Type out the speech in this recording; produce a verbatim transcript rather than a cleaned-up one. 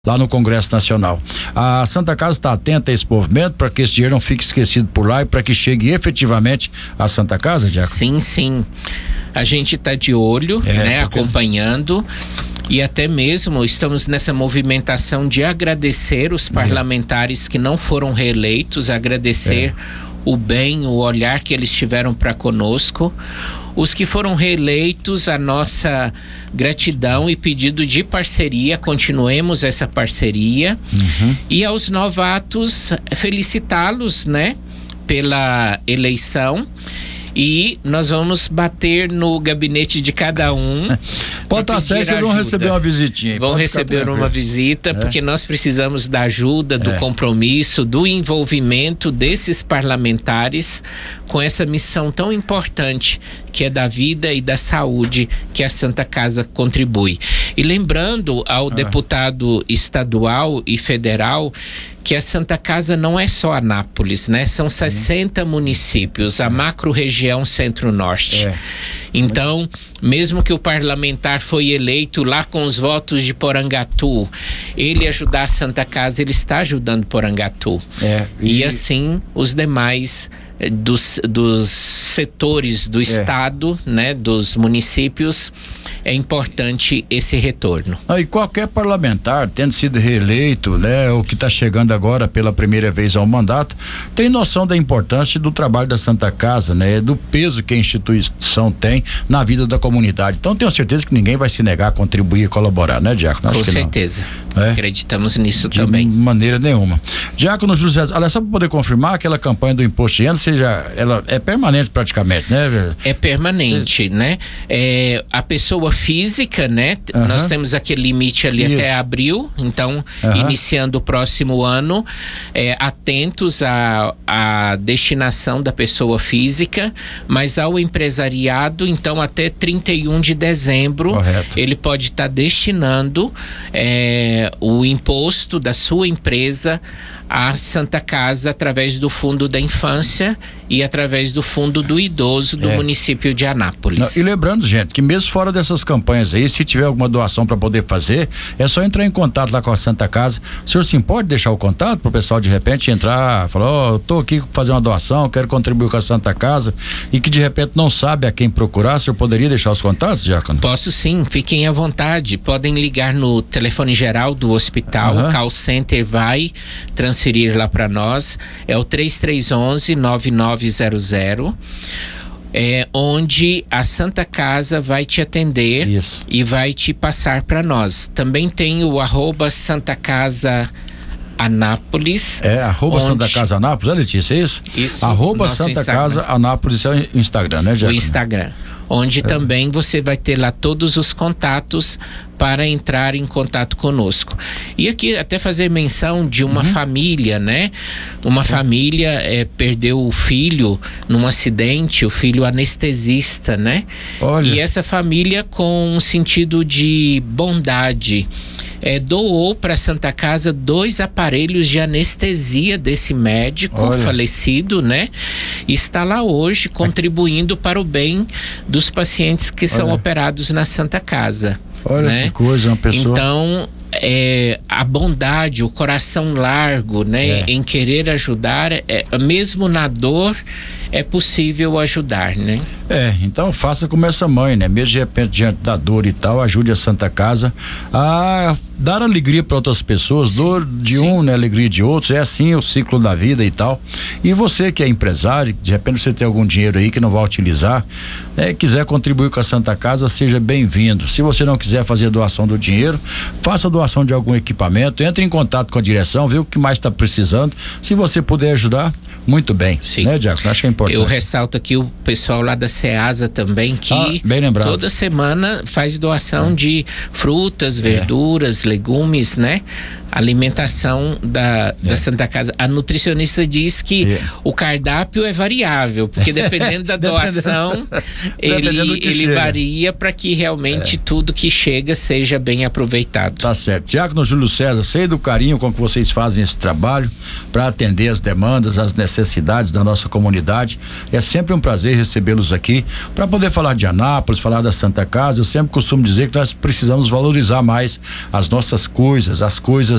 lá no Congresso Nacional. A Santa Casa está atenta a esse movimento para que esse dinheiro não fique esquecido por lá e para que chegue efetivamente à Santa Casa, Diácono? Sim, sim. A gente está de olho, é, né, porque... acompanhando. E até mesmo estamos nessa movimentação de agradecer os parlamentares que não foram reeleitos, agradecer é. o bem, o olhar que eles tiveram para conosco. Os que foram reeleitos, a nossa gratidão e pedido de parceria, continuemos essa parceria. Uhum. E aos novatos, felicitá-los, né, pela eleição. E nós vamos bater no gabinete de cada um. Pode estar certo, vocês vão receber uma visitinha. Vão receber uma visita, é. porque nós precisamos da ajuda, do é. compromisso, do envolvimento desses parlamentares com essa missão tão importante que é da vida e da saúde que a Santa Casa contribui. E lembrando ao ah. deputado estadual e federal que a Santa Casa não é só Anápolis, né? São sessenta uhum. municípios, a macro-região Centro-Norte. É. Então, mesmo que o parlamentar foi eleito lá com os votos de Porangatu, ele ajudar a Santa Casa, ele está ajudando Porangatu. É. E... e assim, os demais dos, dos setores do é. estado, né? Dos municípios, é importante esse retorno. Ah, e qualquer parlamentar, tendo sido reeleito, né, ou que está chegando agora pela primeira vez ao mandato, tem noção da importância do trabalho da Santa Casa, né, do peso que a instituição tem na vida da comunidade. Então tenho certeza que ninguém vai se negar a contribuir e colaborar, né, Diácono? Com certeza. É? Acreditamos nisso de também. De maneira nenhuma. Diácono José, olha, só para poder confirmar, aquela campanha do imposto de renda, seja, ela é permanente praticamente, né? É permanente, Cê... né? É, a pessoa física, né? Uhum. Nós temos aquele limite ali Isso. até abril, então uhum. iniciando o próximo ano, é, atentos à, à destinação da pessoa física, mas ao empresariado, então até trinta e um de dezembro, Correto. ele pode estar tá destinando é, o imposto da sua empresa à Santa Casa através do Fundo da Infância e através do Fundo do Idoso do é. município de Anápolis. Não, e lembrando, gente, que mesmo fora dessas campanhas aí, se tiver alguma doação para poder fazer, é só entrar em contato lá com a Santa Casa. O senhor se importa deixar o contato para o pessoal de repente entrar, falar, ó, oh, eu tô aqui fazer uma doação, quero contribuir com a Santa Casa, e que de repente não sabe a quem procurar, o senhor poderia deixar os contatos, Diácono? Posso sim, fiquem à vontade, podem ligar no telefone geral do hospital, uhum. o call center vai transferir lá para nós, é o três três um um, nove nove zero zero, é, onde a Santa Casa vai te atender Isso. e vai te passar para nós. Também tem o arroba Santa Casa Anápolis. É, arroba onde... Santa Casa Anápolis, é, Letícia, é isso? Isso. Arroba Santa Instagram. Casa Anápolis é o Instagram, né, Diácono? O Instagram, onde é. também você vai ter lá todos os contatos para entrar em contato conosco. E aqui até fazer menção de uma uhum. família, né? Uma é. família é, perdeu o filho num acidente, o filho anestesista, né? Olha. E essa família, com um sentido de bondade, É, doou para a Santa Casa dois aparelhos de anestesia desse médico Olha. falecido, né? E está lá hoje contribuindo para o bem dos pacientes que Olha. são operados na Santa Casa. Olha né? que coisa, uma pessoa. Então, é, a bondade, o coração largo, né? É. Em querer ajudar, é, mesmo na dor, é possível ajudar, né? É, então faça como essa mãe, né? Mesmo de repente diante da dor e tal, ajude a Santa Casa a dar alegria para outras pessoas. Sim, dor de sim. um, né? Alegria de outros, é assim o ciclo da vida e tal. E você que é empresário, de repente você tem algum dinheiro aí que não vai utilizar, né? Quiser contribuir com a Santa Casa, seja bem-vindo. Se você não quiser fazer doação do dinheiro, faça doação de algum equipamento, entre em contato com a direção, vê o que mais está precisando. Se você puder ajudar, muito bem. Sim. Né, Diácono? Acho que é importante. Eu ressalto aqui o pessoal lá da SEASA também, que ah, bem lembrado. toda semana faz doação é. de frutas, verduras, é. legumes, né? alimentação da, é. da Santa Casa. A nutricionista diz que é. o cardápio é variável, porque dependendo da doação, ele, ele varia para que realmente é. tudo que chega seja bem aproveitado. Tá certo. Diácono Júlio César, sei do carinho com que vocês fazem esse trabalho para atender as demandas, as necessidades da nossa comunidade. É sempre um prazer recebê-los aqui para poder falar de Anápolis, falar da Santa Casa. Eu sempre costumo dizer que nós precisamos valorizar mais as nossas coisas, as coisas